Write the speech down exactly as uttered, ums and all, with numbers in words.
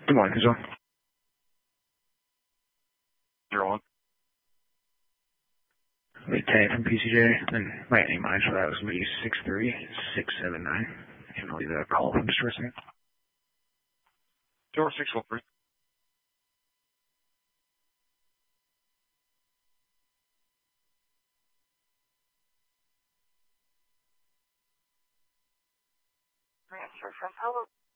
Good morning, who's on? Zero one. Wait, Ted from P C J, and my name mine for that was maybe six three six seven nine. Can I leave that call from just for a second? Zero six one three. Transfer from hello.